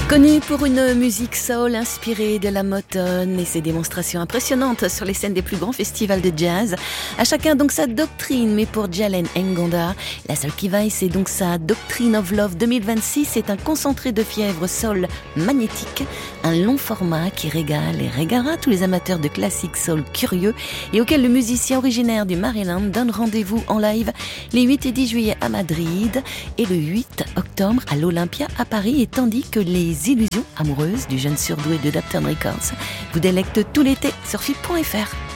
Connu pour une musique soul inspirée de la Motown et ses démonstrations impressionnantes sur les scènes des plus grands festivals de jazz, à chacun donc sa doctrine, mais pour Jalen Ngonda, la seule qui vaille, c'est donc sa Doctrine of Love 2026. C'est un concentré de fièvre soul magnétique, un long format qui régale et régalera tous les amateurs de classique soul curieux et auquel le musicien originaire du Maryland donne rendez-vous en live les 8 et 10 juillet à Madrid et le 8 octobre à l'Olympia à Paris, et tandis que les illusions amoureuses du jeune surdoué de Dapton Records vous délectent tout l'été sur FIP.fr.